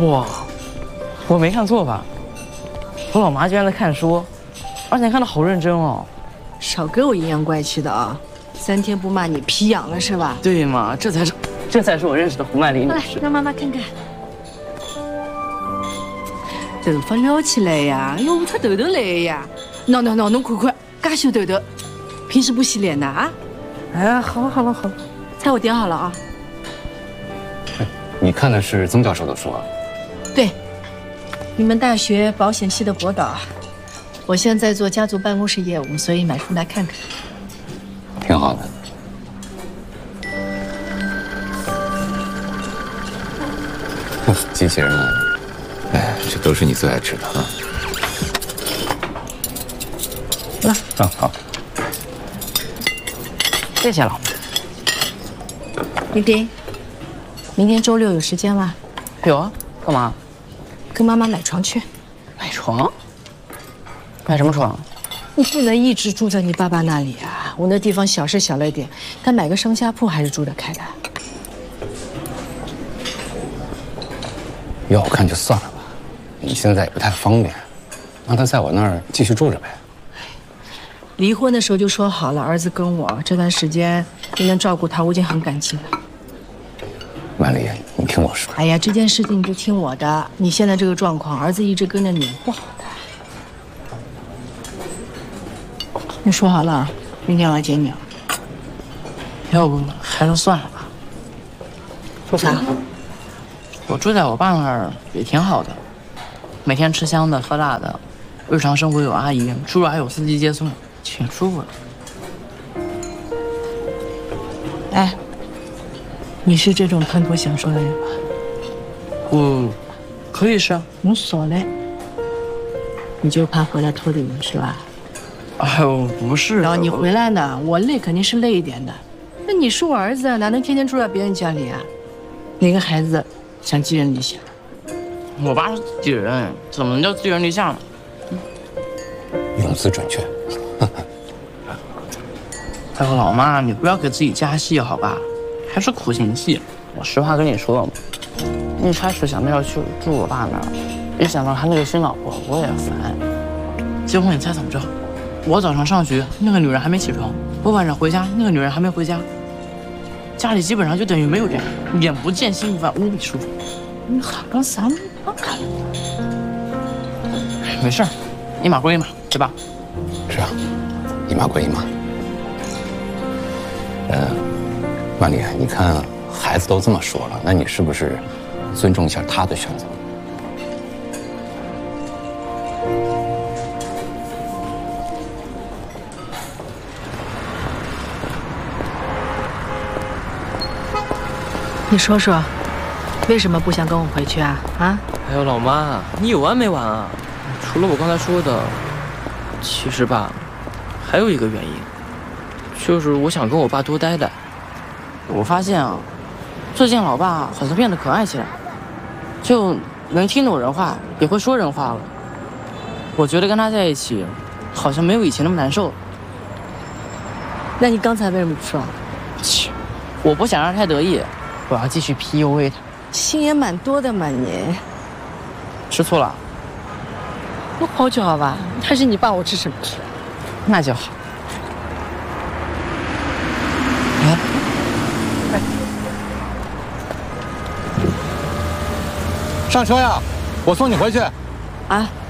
哇，我没看错吧？我老妈居然在看书，而且看得好认真哦。 少跟我阴阳怪气的啊！3天不骂你皮痒了是吧？ 对嘛，这才是我认识的胡曼玲女士。 让妈妈看看。头发撩起来呀，用出头头来呀！喏，侬看看，嘎修头头，平时不洗脸的啊？ 哎呀，好了， 菜我点好了啊。 你看的是曾教授的书啊？ 对，你们大学保险系的博导。我现在做家族办公室业务，所以买书来看看。 挺好的。机器人来了，哎，这都是你最爱吃的啊。 来， 好。 谢谢了。 丁丁，明天周6有时间吗？ 有啊，干嘛？ 跟妈妈买床去。 买床？买什么床？ 你不能一直住在你爸爸那里啊！我那地方小是小了一点，但买个上下铺还是住得开的。 要我看就算了吧，你现在也不太方便，让他在我那儿继续住着呗。 离婚的时候就说好了，儿子跟我这段时间你能照顾他，我已经很感激了。 万丽，你听我说。 哎呀，这件事情你就听我的。你现在这个状况，儿子一直跟着你不好的。你说好了，明天我来接你。 要不还是算了吧。 说啥？ 我住在我爸那儿也挺好的，每天吃香的喝辣的，日常生活有阿姨，出入还有司机接送，挺舒服的。 哎，你是这种贪图享受的人吧？ 我可以是啊。 你少嘞，你就怕回来拖累我是吧？ 哎呦，不是。 然后你回来呢，我累肯定是累一点的。那你是我儿子，哪能天天住在别人家里啊？哪个孩子想寄人篱下？ 我爸是自己人，怎么能叫寄人篱下呢？ 用词准确。 还有老妈，你不要给自己加戏好吧？还是苦情戏。我实话跟你说，一开始想着要去住我爸那儿，一想到他那个新老婆，我也烦。结果你猜怎么着？我早上上学，那个女人还没起床；我晚上回家，那个女人还没回家。家里基本上就等于没有人，眼不见心不烦，无比舒服。 你喊个啥？ 没事儿，一码归一码，对吧？ 是啊，一码归一码。万丽，你看孩子都这么说了，那你是不是尊重一下他的选择？ 你说说，为什么不想跟我回去啊？啊？ 还有老妈，你有完没完啊？除了我刚才说的，其实吧，还有一个原因，就是我想跟我爸多待待。 我发现啊，最近老爸好像变得可爱起来，就能听懂人话，也会说人话了。我觉得跟他在一起，好像没有以前那么难受。 那你刚才为什么不说？ 切，我不想让他太得意，我要继续 PUA 他。 心也蛮多的嘛你。 吃醋了？ 不好就好吧，他是你爸，我吃什么吃？ 那就好。 上车呀，我送你回去。 啊？